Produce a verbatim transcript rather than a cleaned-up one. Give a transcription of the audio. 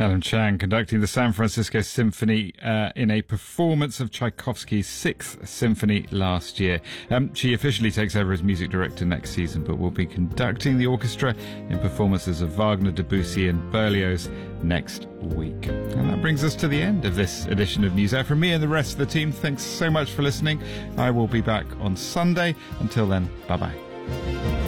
Ellen Chang conducting the San Francisco Symphony uh, in a performance of Tchaikovsky's Sixth Symphony last year. Um, she officially takes over as music director next season, but will be conducting the orchestra in performances of Wagner, Debussy and Berlioz next week. And that brings us to the end of this edition of NewsHour. From me and the rest of the team, thanks so much for listening. I will be back on Sunday. Until then, bye-bye.